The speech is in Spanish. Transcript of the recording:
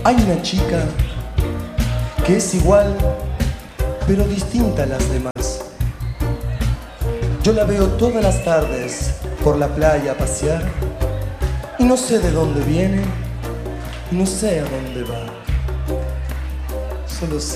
Hay una chica que es igual, pero distinta a las demás. Yo la veo todas las tardes por la playa a pasear y no sé de dónde viene y no sé a dónde va. Solo sé